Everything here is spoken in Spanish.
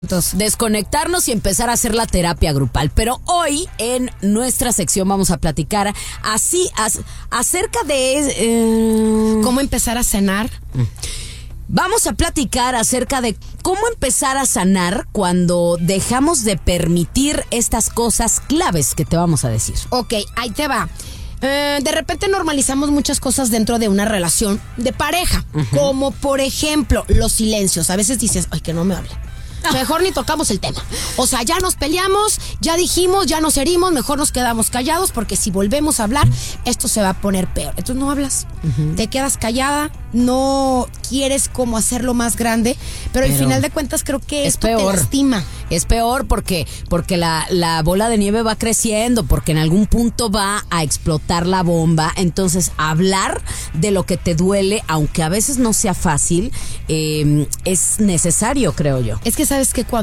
Desconectarnos y empezar a hacer la terapia grupal. Pero hoy en nuestra sección vamos a platicar acerca de ¿Cómo empezar a sanar? Vamos a platicar acerca de cómo empezar a sanar cuando dejamos de permitir estas cosas claves que te vamos a decir. Ok, ahí te va. De repente normalizamos muchas cosas dentro de una relación de pareja, como por ejemplo los silencios. A veces dices, ay, que no me hable. Mejor ni tocamos el tema. O sea, ya nos peleamos, ya dijimos, ya nos herimos, mejor nos quedamos callados porque si volvemos a hablar, esto se va a poner peor. Entonces no hablas, te quedas callada, no quieres como hacerlo más grande, pero al final de cuentas creo que esto te lastima. Es peor porque la bola de nieve va creciendo, porque en algún punto va a explotar la bomba. Entonces hablar de lo que te duele, aunque a veces no sea fácil, es necesario, creo yo. Es que sabes que cuando